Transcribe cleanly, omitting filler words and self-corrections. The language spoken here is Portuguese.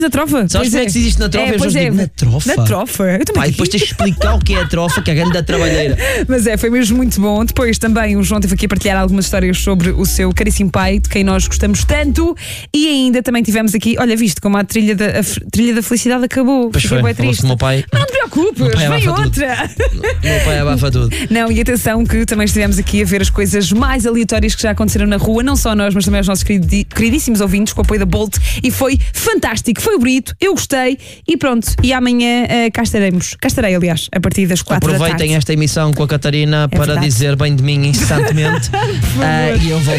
Na trofa? Sabes como é que se diz isto na trofa? Pois é. Na trofa. Na trofa. Eu também. Pai, depois tens de explicar o que é a trofa, que é a grande da trabalheira. Mas foi mesmo muito bom. Depois também o João teve aqui a partilhar algumas histórias sobre o seu caríssimo pai, de quem nós gostamos tanto. E ainda também tivemos aqui, olha, viste como a trilha da felicidade acabou. Pois Fiquei foi, bué triste. do meu pai. Não te preocupes, vem outra. O meu pai abafa tudo. Não, e atenção que também estivemos aqui a ver as coisas mais aleatórias que já aconteceram na rua, não só nós, mas também os nossos queridíssimos ouvintes, com o apoio da Bolt, e foi fantástico, foi bonito, eu gostei, e pronto, e amanhã cá estaremos. Cá estarei, aliás, a partir das 4 da tarde. Aproveitem esta emissão com a Catarina para verdade. dizer bem de mim incessantemente. E eu volto